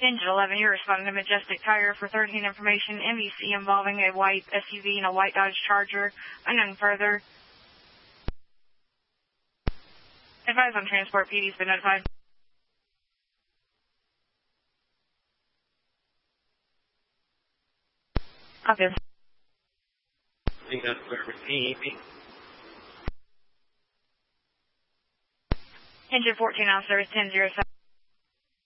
Engine 11, you're responding to Majestic Tire for 13 information, MVC involving a white SUV and a white Dodge Charger. Unknown further. Advise on transport, PD's been notified. Copy. Engine 14, officer is 1007.